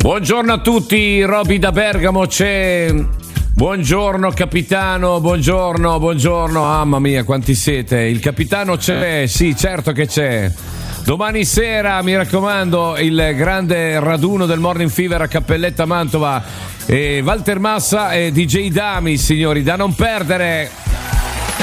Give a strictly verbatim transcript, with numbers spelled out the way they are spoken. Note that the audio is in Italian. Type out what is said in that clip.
Buongiorno a tutti, Roby da Bergamo c'è. Buongiorno capitano, buongiorno, buongiorno. Mamma mia, quanti siete? Il capitano c'è, sì, certo che c'è. Domani sera, mi raccomando, il grande raduno del Morning Fever a Cappelletta Mantova. E Walter Massa e D J Dami, signori, da non perdere.